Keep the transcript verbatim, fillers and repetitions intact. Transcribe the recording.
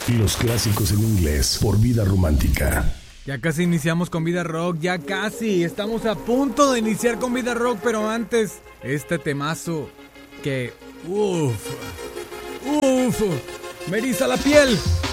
y los clásicos en inglés por Vida Romántica. Ya casi iniciamos con Vida Rock, ya casi. Estamos a punto de iniciar con Vida Rock, pero antes, este temazo que... Uff, uff, me eriza la piel.